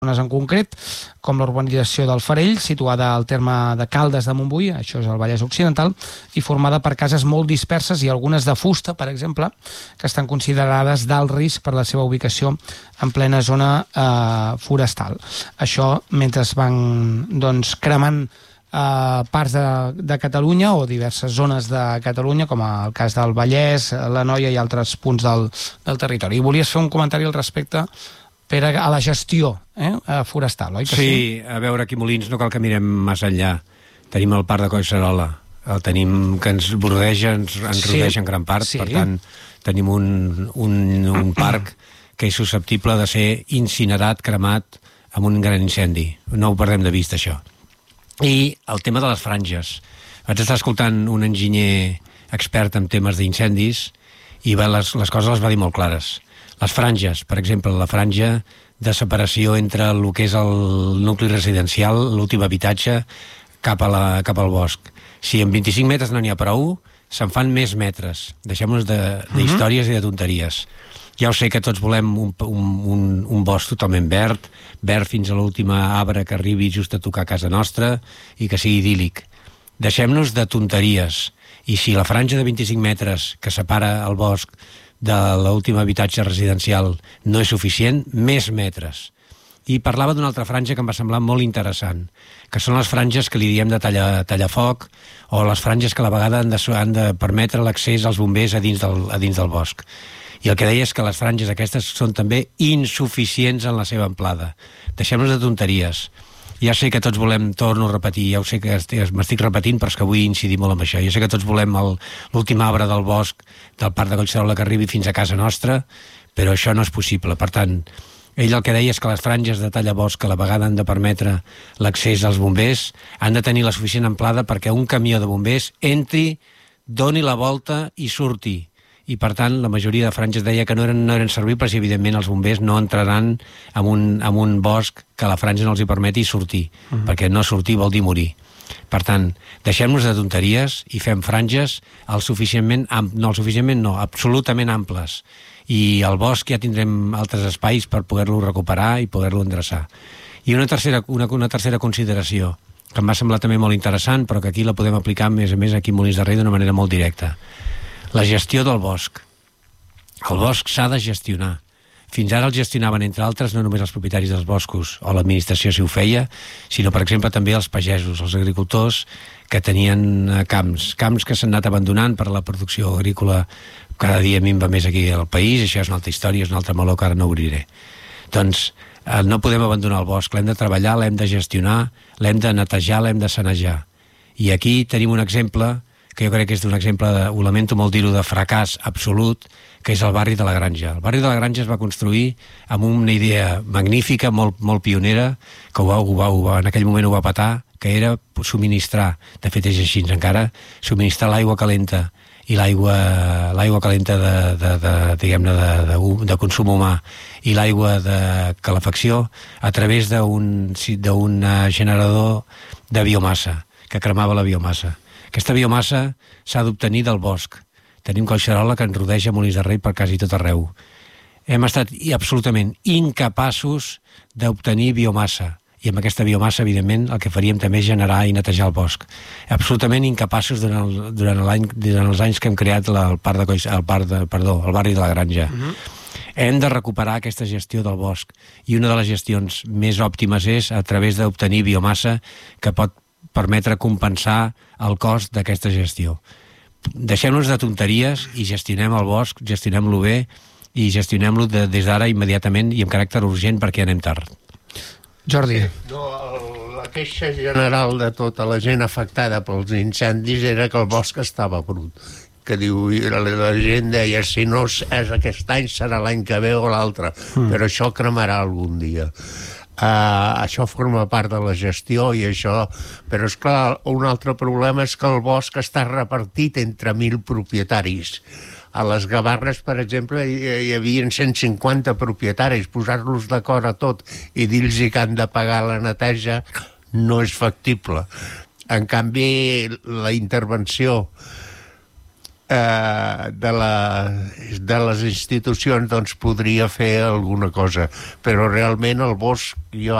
en concret, com l'urbanització del Farell, situada al terme de Caldes de Montbui, això és el Vallès Occidental, i formada per cases molt disperses i algunes de fusta, per exemple, que estan considerades d'alt risc per la seva ubicació en plena zona forestal. Això mentre es van cremant parts de Catalunya o diverses zones de Catalunya, com el cas del Vallès, l'Anoia i altres punts del territori. I volies fer un comentari al respecte, Pere, a la gestió forestal, oi que sí? Sí, a veure, aquí Molins no cal que mirem més enllà. Tenim el parc de Collserola, el tenim que ens rodeja, ens rodeja en gran part, per tant, tenim un parc que és susceptible de ser incinerat, cremat amb un gran incendi. No ho perdem de vista, això. I el tema de les franges. Vaig estar escoltant un enginyer expert en temes d'incendis i les coses les va dir molt clares. Les franges, per exemple, la franja de separació entre el que és el nucli residencial, l'últim habitatge, cap al bosc. Si en 25 metres no n'hi ha prou, se'n fan més metres. Deixem-nos d'històries i de tonteries. Ja ho sé que tots volem un bosc totalment verd fins a l'última arbre que arribi just a tocar casa nostra i que sigui idíl·lic. Deixem-nos de tonteries. I si la franja de 25 metres que separa el bosc de l'últim habitatge residencial no és suficient, més metres. I parlava d'una altra franja que em va semblar molt interessant, que són les franges que li diem de tallafoc o les franges que a la vegada han de permetre l'accés als bombers a dins del bosc. I el que deia és que les franges aquestes són també insuficients en la seva amplada. Deixem-nos de tonteries. Ja sé que tots volem, torno a repetir, ja ho sé que m'estic repetint, però és que vull incidir molt en això. Ja sé que tots volem l'últim arbre del bosc del parc de Collserola que arribi fins a casa nostra, però això no és possible. Per tant, ell el que deia és que les franges de tallavosc que a la vegada han de permetre l'accés als bombers han de tenir la suficient amplada perquè un camió de bombers entri, doni la volta i surti. I, per tant, la majoria de franges deia que no eren servibles i, evidentment, els bombers no entraran en un bosc que la franja no els hi permeti sortir, perquè no sortir vol dir morir. Per tant, deixem-nos de tonteries i fem franges absolutament amples. I al bosc ja tindrem altres espais per poder-lo recuperar i poder-lo endreçar. I una tercera consideració, que em va semblar també molt interessant, però que aquí la podem aplicar, a més aquí a Molins de Rei d'una manera molt directa. La gestió del bosc. El bosc s'ha de gestionar. Fins ara el gestionaven, entre altres, no només els propietaris dels boscos o l'administració si ho feia, sinó, per exemple, també els pagesos, els agricultors que tenien camps que s'han anat abandonant per la producció agrícola. Cada dia minva més aquí al país, això és una altra història, és un altre meló que ara no obriré. Doncs no podem abandonar el bosc, l'hem de treballar, l'hem de gestionar, l'hem de netejar, l'hem de sanejar. I aquí tenim un exemple que jo crec que és un exemple, ho lamento molt dir-ho, de fracàs absolut, que és el barri de la Granja. El barri de la Granja es va construir amb una idea magnífica, molt pionera, que en aquell moment ho va petar, que era subministrar, de fet és així encara, subministrar l'aigua calenta i l'aigua calenta de consum humà i l'aigua de calefacció a través d'un generador de biomassa, que cremava la biomassa. Aquesta biomassa s'ha d'obtenir del bosc. Tenim Collserola que ens rodeja Molins de Rei per quasi tot arreu. Hem estat absolutament incapaços d'obtenir biomassa. I amb aquesta biomassa, evidentment, el que faríem també és generar i netejar el bosc. Absolutament incapaços durant els anys que hem creat el barri de la Granja. Hem de recuperar aquesta gestió del bosc. I una de les gestions més òptimes és a través d'obtenir biomassa que pot permetre compensar el cost d'aquesta gestió. Deixem-nos de tonteries i gestionem el bosc, gestionem-lo bé i gestionem-lo des d'ara immediatament i amb caràcter urgent perquè anem tard. Jordi. La queixa general de tota la gent afectada pels incendis era que el bosc estava brut. Que diu, la gent deia, si no és aquest any serà l'any que ve o l'altre, però això cremarà algun dia. Això forma part de la gestió i això, però és clar, un altre problema és que el bosc està repartit entre 1.000 propietaris. A les Gavarres, per exemple, hi havia 150 propietaris. Posar-los d'acord a tot i dir-los que han de pagar la neteja no és factible. En canvi, la intervenció de les institucions doncs podria fer alguna cosa, però realment el bosc jo